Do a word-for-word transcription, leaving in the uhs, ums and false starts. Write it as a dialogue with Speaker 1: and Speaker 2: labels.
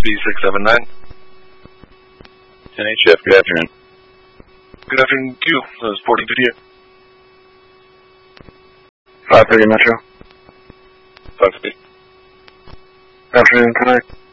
Speaker 1: B six seven nine.
Speaker 2: N H F, good afternoon.
Speaker 1: Good afternoon to you. That was Porting Video.
Speaker 3: five thirty Metro.
Speaker 2: five fifty.
Speaker 3: Afternoon, tonight.